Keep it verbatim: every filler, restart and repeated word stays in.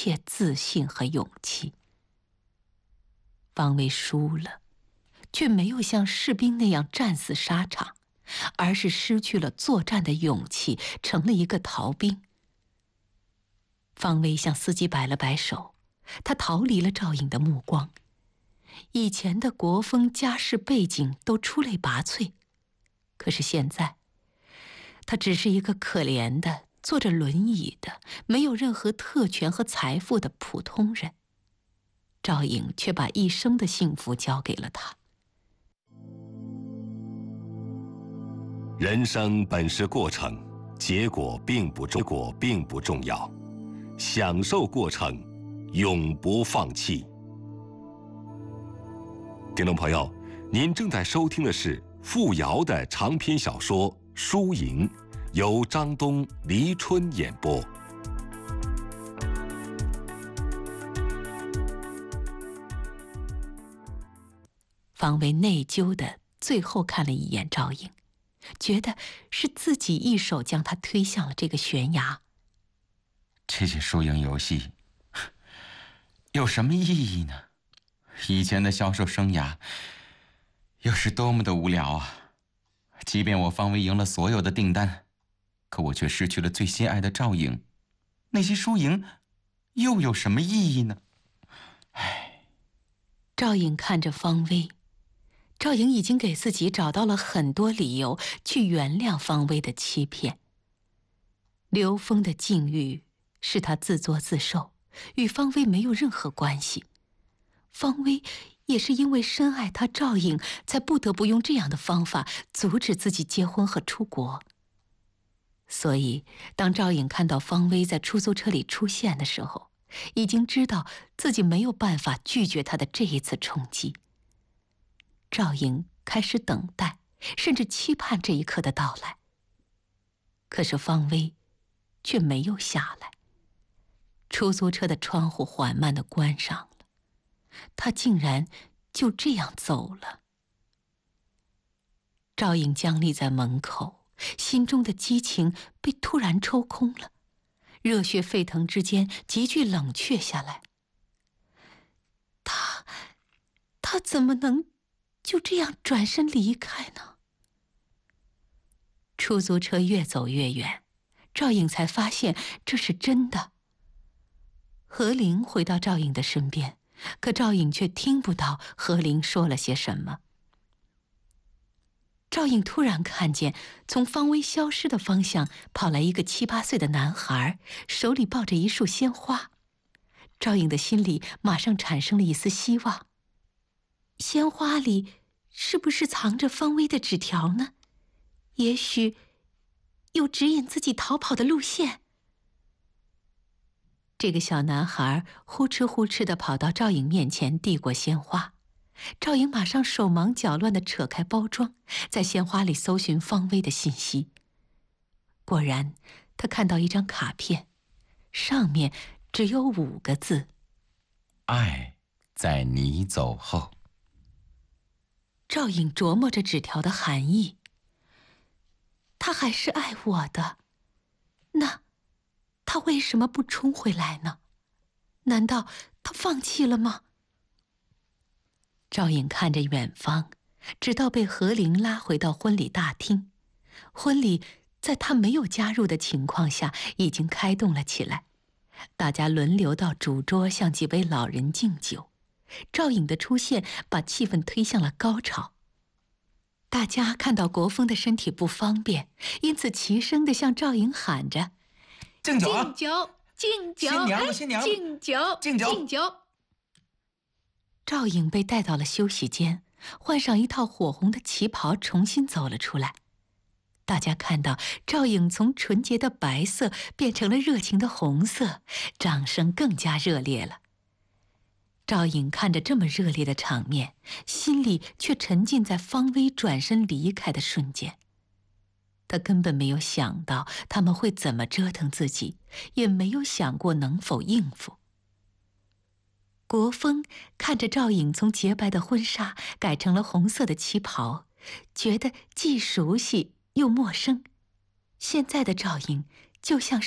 切自信和勇气。方薇输了，却没有像士兵那样战死沙场，而是失去了作战的勇气，成了一个逃兵。方薇向司机摆了摆手，他逃离了赵颖的目光。以前的国风家世背景都出类拔萃，可是现在，他只是一个可怜的坐着轮椅的、没有任何特权和财富的普通人。赵颖却把一生的幸福交给了他。 人生本是过程，结果并不重，结果并不重要，享受过程，永不放弃。听众朋友，您正在收听的是傅瑶的长篇小说《输赢》，由张东、黎春演播。 方薇内疚的最后看了一眼赵颖，觉得是自己一手将他推向了这个悬崖。 这些输赢游戏有什么意义呢？以前的销售生涯又是多么的无聊啊！即便我方薇赢了所有的订单，可我却失去了最心爱的赵颖。那些输赢又有什么意义呢？唉。 赵颖看着方薇，赵颖已经给自己找到了很多理由去原谅方薇的欺骗。刘峰的境遇是他自作自受，与方薇没有任何关系。方薇也是因为深爱他赵颖，才不得不用这样的方法阻止自己结婚和出国。所以，当赵颖看到方薇在出租车里出现的时候，已经知道自己没有办法拒绝他的这一次冲击。赵颖开始等待，甚至期盼这一刻的到来。可是方薇却没有下来。出租车的窗户缓慢地关上了，他竟然就这样走了。赵颖僵立在门口，心中的激情被突然抽空了，热血沸腾之间急剧冷却下来。他，他怎么能就这样转身离开呢？出租车越走越远，赵颖才发现这是真的。何玲回到赵颖的身边，可赵颖却听不到何玲说了些什么。赵颖突然看见从方薇消失的方向跑来一个七八岁的男孩，手里抱着一束鲜花。赵颖的心里马上产生了一丝希望，鲜花里是不是藏着方薇的纸条呢？也许有指引自己逃跑的路线。这个小男孩呼哧呼哧地跑到赵颖面前，递过鲜花。赵颖马上手忙脚乱地扯开包装，在鲜花里搜寻方薇的信息。果然，他看到一张卡片，上面只有五个字： 爱在你走后。 赵颖琢磨着纸条的含义。他还是爱我的，那他为什么不冲回来呢？难道他放弃了吗？赵颖看着远方，直到被何玲拉回到婚礼大厅。婚礼在他没有加入的情况下已经开动了起来，大家轮流到主桌向几位老人敬酒。赵颖的出现把气氛推向了高潮。大家看到国风的身体不方便，因此齐声地向赵颖喊着：“ 敬酒啊！ 敬酒，敬酒！ 新娘子，新娘子， 敬酒， 敬酒， 敬酒！”赵颖被带到了休息间，换上一套火红的旗袍，重新走了出来。大家看到赵颖从纯洁的白色变成了热情的红色，掌声更加热烈了。赵颖看着这么热烈的场面，心里却沉浸在方薇转身离开的瞬间。他根本没有想到他们会怎么折腾自己，也没有想过能否应付。国风看着赵颖从洁白的婚纱改成了红色的旗袍，觉得既熟悉又陌生。现在的赵颖就像是